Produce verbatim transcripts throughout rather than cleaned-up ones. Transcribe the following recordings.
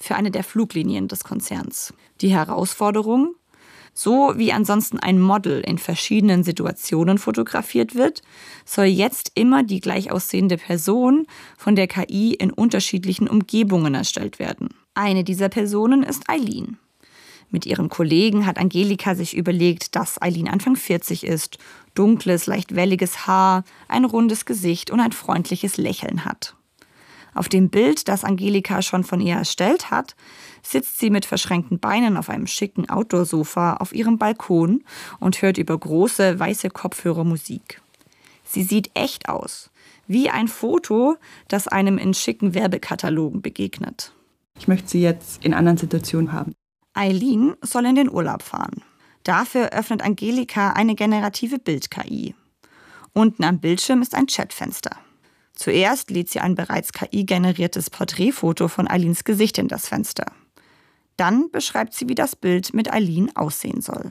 für eine der Fluglinien des Konzerns. Die Herausforderung: So wie ansonsten ein Model in verschiedenen Situationen fotografiert wird, soll jetzt immer die gleich aussehende Person von der K I in unterschiedlichen Umgebungen erstellt werden. Eine dieser Personen ist Eileen. Mit ihren Kollegen hat Angelika sich überlegt, dass Eileen Anfang vierzig ist, dunkles, leicht welliges Haar, ein rundes Gesicht und ein freundliches Lächeln hat. Auf dem Bild, das Angelika schon von ihr erstellt hat, sitzt sie mit verschränkten Beinen auf einem schicken Outdoor-Sofa auf ihrem Balkon und hört über große, weiße Kopfhörer Musik. Sie sieht echt aus, wie ein Foto, das einem in schicken Werbekatalogen begegnet. Ich möchte sie jetzt in anderen Situationen haben. Eileen soll in den Urlaub fahren. Dafür öffnet Angelika eine generative Bild-K I. Unten am Bildschirm ist ein Chatfenster. Zuerst lädt sie ein bereits K I-generiertes Porträtfoto von Eileens Gesicht in das Fenster. Dann beschreibt sie, wie das Bild mit Eileen aussehen soll.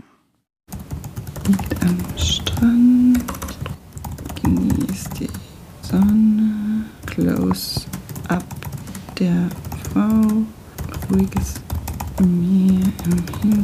Liegt am Strand, genießt die Sonne, Close-up der Frau, ruhiges Meer im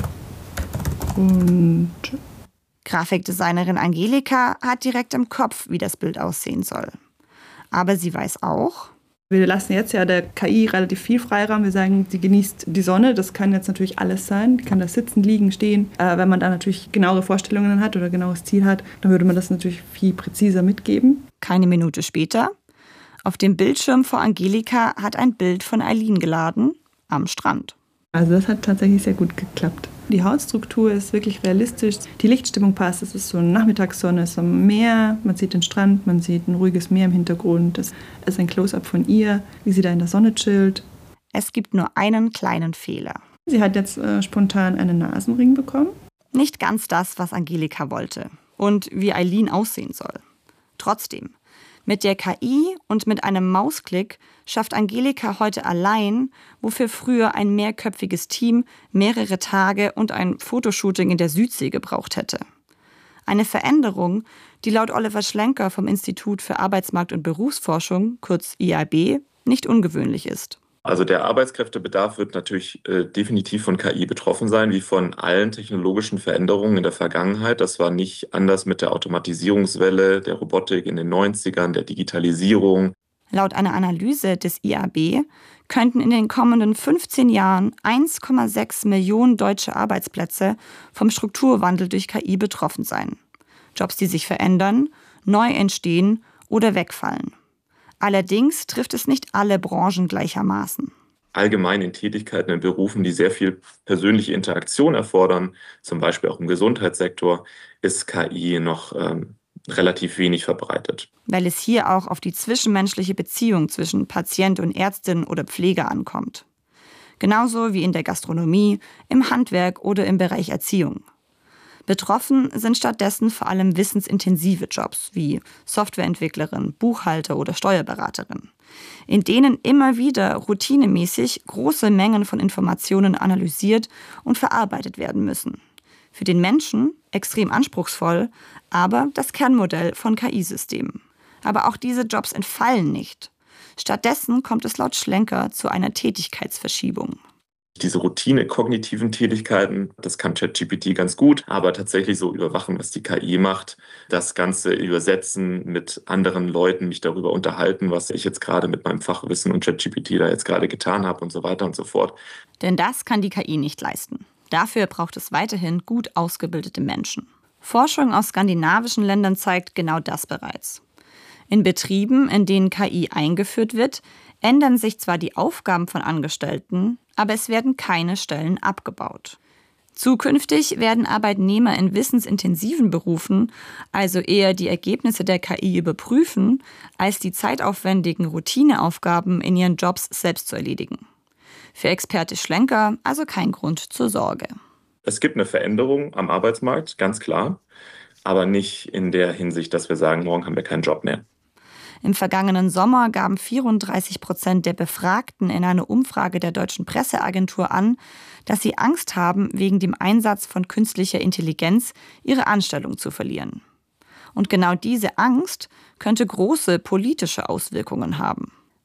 Hintergrund. Grafikdesignerin Angelika hat direkt im Kopf, wie das Bild aussehen soll. Aber sie weiß auch: Wir lassen jetzt ja der K I relativ viel Freiraum. Wir sagen, sie genießt die Sonne. Das kann jetzt natürlich alles sein. Die kann da sitzen, liegen, stehen. Äh, wenn man da natürlich genauere Vorstellungen hat oder genaues Ziel hat, dann würde man das natürlich viel präziser mitgeben. Keine Minute später: Auf dem Bildschirm vor Angelika hat ein Bild von Eileen geladen, am Strand. Also das hat tatsächlich sehr gut geklappt. Die Hautstruktur ist wirklich realistisch. Die Lichtstimmung passt. Es ist so eine Nachmittagssonne, es ist am Meer. Man sieht den Strand, man sieht ein ruhiges Meer im Hintergrund. Es ist ein Close-up von ihr, wie sie da in der Sonne chillt. Es gibt nur einen kleinen Fehler. Sie hat jetzt äh, spontan einen Nasenring bekommen. Nicht ganz das, was Angelika wollte und wie Eileen aussehen soll. Trotzdem: Mit der K I und mit einem Mausklick schafft Angelika heute allein, wofür früher ein mehrköpfiges Team mehrere Tage und ein Fotoshooting in der Südsee gebraucht hätte. Eine Veränderung, die laut Oliver Schlenker vom Institut für Arbeitsmarkt- und Berufsforschung, kurz I A B, nicht ungewöhnlich ist. Also der Arbeitskräftebedarf wird natürlich äh, definitiv von K I betroffen sein, wie von allen technologischen Veränderungen in der Vergangenheit. Das war nicht anders mit der Automatisierungswelle, der Robotik in den neunzigern, der Digitalisierung. Laut einer Analyse des I A B könnten in den kommenden fünfzehn Jahren eins Komma sechs Millionen deutsche Arbeitsplätze vom Strukturwandel durch K I betroffen sein. Jobs, die sich verändern, neu entstehen oder wegfallen. Allerdings trifft es nicht alle Branchen gleichermaßen. Allgemein in Tätigkeiten, in Berufen, die sehr viel persönliche Interaktion erfordern, zum Beispiel auch im Gesundheitssektor, ist K I noch ähm, relativ wenig verbreitet. Weil es hier auch auf die zwischenmenschliche Beziehung zwischen Patient und Ärztin oder Pfleger ankommt. Genauso wie in der Gastronomie, im Handwerk oder im Bereich Erziehung. Betroffen sind stattdessen vor allem wissensintensive Jobs wie Softwareentwicklerin, Buchhalter oder Steuerberaterin, in denen immer wieder routinemäßig große Mengen von Informationen analysiert und verarbeitet werden müssen. Für den Menschen extrem anspruchsvoll, aber das Kernmodell von K I-Systemen. Aber auch diese Jobs entfallen nicht. Stattdessen kommt es laut Schlenker zu einer Tätigkeitsverschiebung. Diese Routine-kognitiven Tätigkeiten, das kann ChatGPT ganz gut, aber tatsächlich so überwachen, was die K I macht, das Ganze übersetzen, mit anderen Leuten mich darüber unterhalten, was ich jetzt gerade mit meinem Fachwissen und ChatGPT da jetzt gerade getan habe und so weiter und so fort. Denn das kann die K I nicht leisten. Dafür braucht es weiterhin gut ausgebildete Menschen. Forschung aus skandinavischen Ländern zeigt genau das bereits. In Betrieben, in denen K I eingeführt wird, ändern sich zwar die Aufgaben von Angestellten, aber es werden keine Stellen abgebaut. Zukünftig werden Arbeitnehmer in wissensintensiven Berufen also eher die Ergebnisse der K I überprüfen, als die zeitaufwendigen Routineaufgaben in ihren Jobs selbst zu erledigen. Für Experte Schlenker also kein Grund zur Sorge. Es gibt eine Veränderung am Arbeitsmarkt, ganz klar, aber nicht in der Hinsicht, dass wir sagen, morgen haben wir keinen Job mehr. Im vergangenen Sommer gaben vierunddreißig Prozent der Befragten in einer Umfrage der Deutschen Presseagentur an, dass sie Angst haben, wegen dem Einsatz von künstlicher Intelligenz ihre Anstellung zu verlieren. Und genau diese Angst könnte große politische Auswirkungen haben.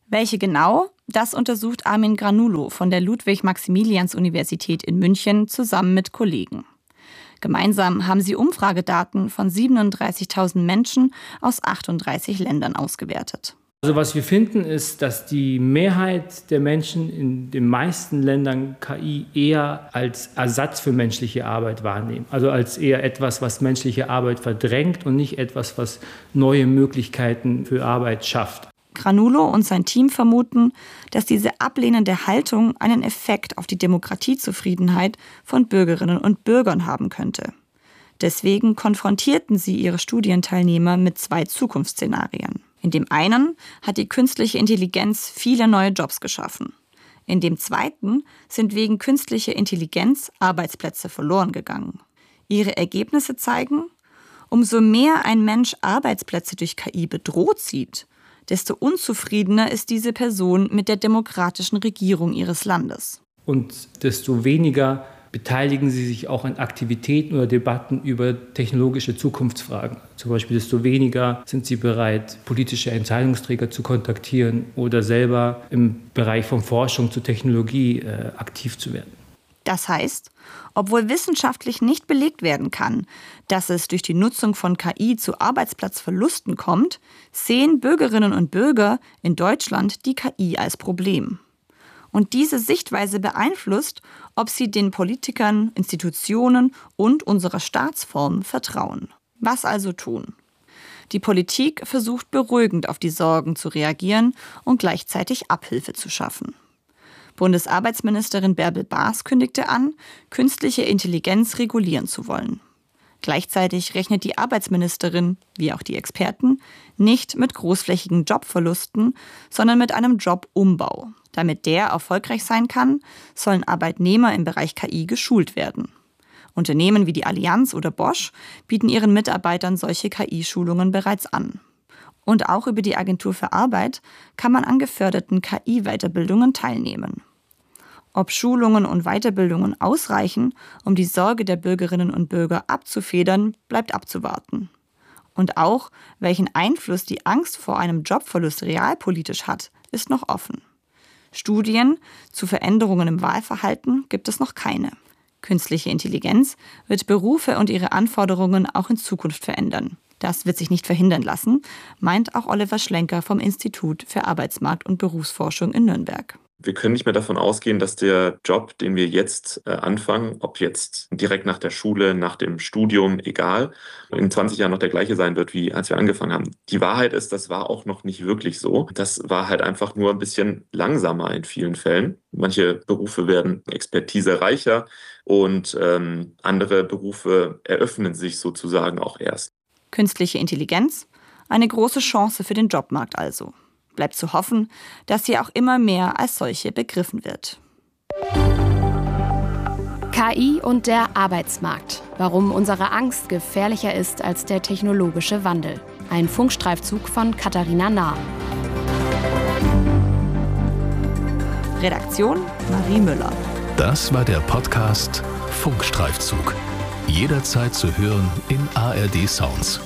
Welche genau? Das untersucht Armin Granulo von der Ludwig-Maximilians-Universität in München zusammen mit Kollegen. Gemeinsam haben sie Umfragedaten von siebenunddreißigtausend Menschen aus achtunddreißig Ländern ausgewertet. Also was wir finden, ist, dass die Mehrheit der Menschen in den meisten Ländern K I eher als Ersatz für menschliche Arbeit wahrnehmen. Also als eher etwas, was menschliche Arbeit verdrängt und nicht etwas, was neue Möglichkeiten für Arbeit schafft. Granulo und sein Team vermuten, dass diese ablehnende Haltung einen Effekt auf die Demokratiezufriedenheit von Bürgerinnen und Bürgern haben könnte. Deswegen konfrontierten sie ihre Studienteilnehmer mit zwei Zukunftsszenarien. In dem einen hat die künstliche Intelligenz viele neue Jobs geschaffen. In dem zweiten sind wegen künstlicher Intelligenz Arbeitsplätze verloren gegangen. Ihre Ergebnisse zeigen, umso mehr ein Mensch Arbeitsplätze durch K I bedroht sieht, desto unzufriedener ist diese Person mit der demokratischen Regierung ihres Landes. Und desto weniger beteiligen sie sich auch an Aktivitäten oder Debatten über technologische Zukunftsfragen. Zum Beispiel desto weniger sind sie bereit, politische Entscheidungsträger zu kontaktieren oder selber im Bereich von Forschung zu Technologie äh, aktiv zu werden. Das heißt, obwohl wissenschaftlich nicht belegt werden kann, dass es durch die Nutzung von K I zu Arbeitsplatzverlusten kommt, sehen Bürgerinnen und Bürger in Deutschland die K I als Problem. Und diese Sichtweise beeinflusst, ob sie den Politikern, Institutionen und unserer Staatsform vertrauen. Was also tun? Die Politik versucht beruhigend auf die Sorgen zu reagieren und gleichzeitig Abhilfe zu schaffen. Bundesarbeitsministerin Bärbel Baas kündigte an, künstliche Intelligenz regulieren zu wollen. Gleichzeitig rechnet die Arbeitsministerin, wie auch die Experten, nicht mit großflächigen Jobverlusten, sondern mit einem Jobumbau. Damit der erfolgreich sein kann, sollen Arbeitnehmer im Bereich K I geschult werden. Unternehmen wie die Allianz oder Bosch bieten ihren Mitarbeitern solche K I-Schulungen bereits an. Und auch über die Agentur für Arbeit kann man an geförderten K I-Weiterbildungen teilnehmen. Ob Schulungen und Weiterbildungen ausreichen, um die Sorge der Bürgerinnen und Bürger abzufedern, bleibt abzuwarten. Und auch, welchen Einfluss die Angst vor einem Jobverlust realpolitisch hat, ist noch offen. Studien zu Veränderungen im Wahlverhalten gibt es noch keine. Künstliche Intelligenz wird Berufe und ihre Anforderungen auch in Zukunft verändern. Das wird sich nicht verhindern lassen, meint auch Oliver Schlenker vom Institut für Arbeitsmarkt- und Berufsforschung in Nürnberg. Wir können nicht mehr davon ausgehen, dass der Job, den wir jetzt äh, anfangen, ob jetzt direkt nach der Schule, nach dem Studium, egal, in zwanzig Jahren noch der gleiche sein wird, wie als wir angefangen haben. Die Wahrheit ist, das war auch noch nicht wirklich so. Das war halt einfach nur ein bisschen langsamer in vielen Fällen. Manche Berufe werden expertisereicher und ähm, andere Berufe eröffnen sich sozusagen auch erst. Künstliche Intelligenz, eine große Chance für den Jobmarkt also. Bleibt zu hoffen, dass sie auch immer mehr als solche begriffen wird. K I und der Arbeitsmarkt. Warum unsere Angst gefährlicher ist als der technologische Wandel. Ein Funkstreifzug von Katharina Nahr. Redaktion Marie Müller. Das war der Podcast Funkstreifzug. Jederzeit zu hören in A R D Sounds.